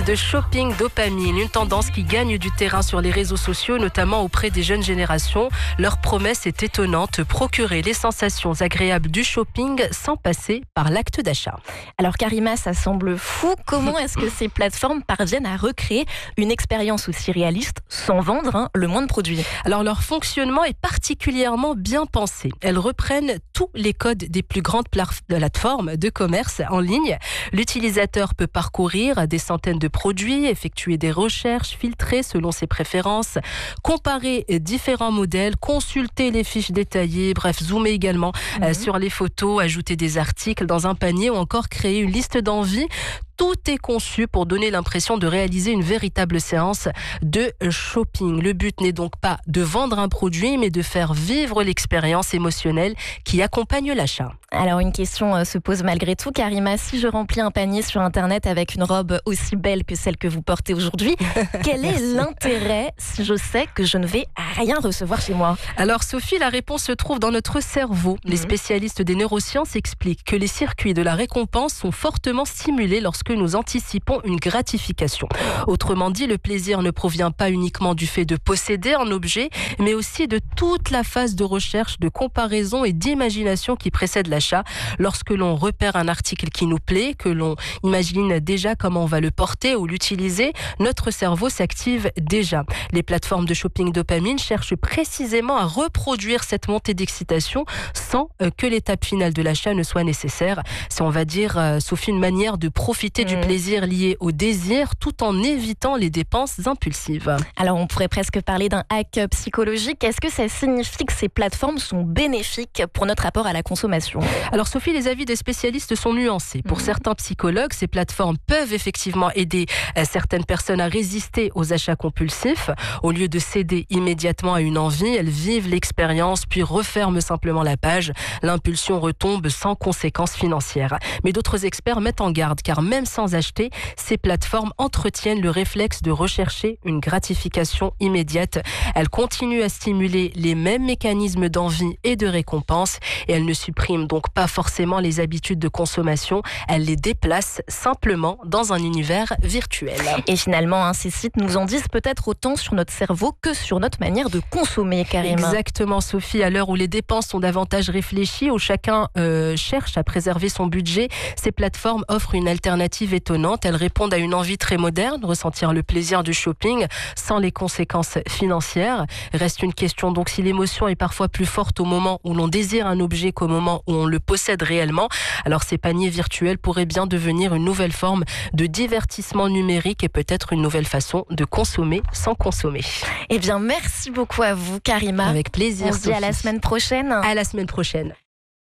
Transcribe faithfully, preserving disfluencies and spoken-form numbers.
de shopping dopamine, une tendance qui gagne du terrain sur les réseaux sociaux, notamment auprès des jeunes générations. Leur promesse est étonnante, procurer les sensations agréables du shopping sans passer par l'acte d'achat. Alors Karima, ça semble fou. Comment est-ce que ces plateformes parviennent à recréer une expérience aussi réaliste sans vendre hein, le moins de produits? Alors leur fonctionnement est particulièrement bien pensé. Elles reprennent tous les codes des plus grandes plateformes de commerce en ligne. L'utilisateur peut parcourir des centaines de produits, effectuer des recherches, filtrer selon ses préférences, comparer différents modèles, consulter les fiches détaillées, bref, zoomer également mmh. euh, sur les photos, ajouter des articles dans un panier ou encore créer une liste d'envies. Tout est conçu pour donner l'impression de réaliser une véritable séance de shopping. Le but n'est donc pas de vendre un produit, mais de faire vivre l'expérience émotionnelle qui accompagne l'achat. Alors une question se pose malgré tout, Karima. Si je remplis un panier sur Internet avec une robe aussi belle que celle que vous portez aujourd'hui, quel est l'intérêt si je sais que je ne vais rien recevoir chez moi? Alors Sophie, la réponse se trouve dans notre cerveau. Les spécialistes des neurosciences expliquent que les circuits de la récompense sont fortement stimulés lorsque que nous anticipons une gratification. Autrement dit, le plaisir ne provient pas uniquement du fait de posséder un objet, mais aussi de toute la phase de recherche, de comparaison et d'imagination qui précède l'achat. Lorsque l'on repère un article qui nous plaît, que l'on imagine déjà comment on va le porter ou l'utiliser, notre cerveau s'active déjà. Les plateformes de shopping dopamine cherchent précisément à reproduire cette montée d'excitation sans que l'étape finale de l'achat ne soit nécessaire. C'est, on va dire, Sophie, une manière de profiter du plaisir lié au désir tout en évitant les dépenses impulsives. Alors on pourrait presque parler d'un hack psychologique. Est-ce que ça signifie que ces plateformes sont bénéfiques pour notre rapport à la consommation? Alors Sophie, les avis des spécialistes sont nuancés. Pour mmh. certains psychologues, ces plateformes peuvent effectivement aider certaines personnes à résister aux achats compulsifs. Au lieu de céder immédiatement à une envie, elles vivent l'expérience puis referment simplement la page. L'impulsion retombe sans conséquences financières. Mais d'autres experts mettent en garde car même sans acheter, ces plateformes entretiennent le réflexe de rechercher une gratification immédiate. Elles continuent à stimuler les mêmes mécanismes d'envie et de récompense et elles ne suppriment donc pas forcément les habitudes de consommation, elles les déplacent simplement dans un univers virtuel. Et finalement, hein, ces sites nous en disent peut-être autant sur notre cerveau que sur notre manière de consommer, Karima. Exactement, Sophie. À l'heure où les dépenses sont davantage réfléchies, où chacun euh, cherche à préserver son budget, ces plateformes offrent une alternative étonnante. Elles répondent à une envie très moderne, ressentir le plaisir du shopping sans les conséquences financières. Reste une question donc si l'émotion est parfois plus forte au moment où l'on désire un objet qu'au moment où on le possède réellement, alors ces paniers virtuels pourraient bien devenir une nouvelle forme de divertissement numérique et peut-être une nouvelle façon de consommer sans consommer. Eh bien, merci beaucoup à vous, Karima. Avec plaisir. On se dit à la semaine prochaine. À la semaine prochaine.